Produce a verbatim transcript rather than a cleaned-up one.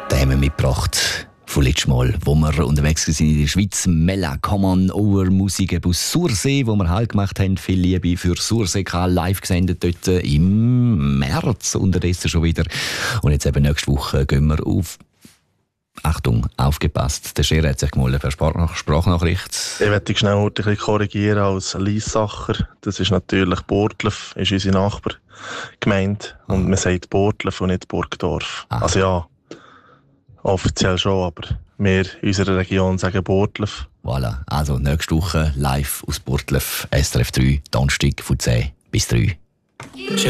Den haben wir mitgebracht von letztem Mal, wo wir unterwegs waren in der Schweiz. Mella Common Over Musik aus Sursee, wo wir Halt gemacht haben. Viel Liebe für Sursee, live gesendet dort im März, unterdessen schon wieder. Und jetzt eben nächste Woche gehen wir auf... Achtung, aufgepasst. Der Scherer hat sich gemeldet per Sprachnachricht. Ich möchte schnell ein bisschen korrigieren als Liessacher. Das ist natürlich Burgdorf, ist unsere Nachbargemeinde. Und ah. man sagt Burgdorf und nicht Burgdorf. Ah. Also ja, offiziell schon, aber wir in unserer Region sagen Burgdorf. Voilà, also nächste Woche live aus Burgdorf, S R F drei, Donnerstag von zehn bis drei.